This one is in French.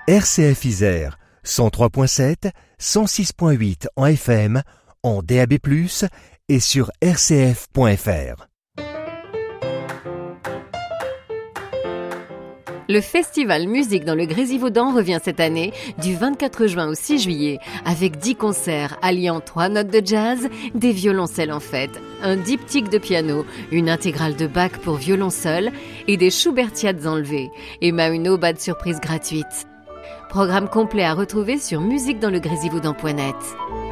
RCF Isère, 103.7, 106.8 en FM, en DAB+, et sur rcf.fr. Le festival Musique dans le Grésivaudan revient cette année du 24 juin au 6 juillet avec 10 concerts alliant 3 notes de jazz, des violoncelles en fête, un diptyque de piano, une intégrale de Bach pour violon seul et des Schubertiades enlevées et même une aubade surprise gratuite. Programme complet à retrouver sur musiquedanslegrézivaudan.net.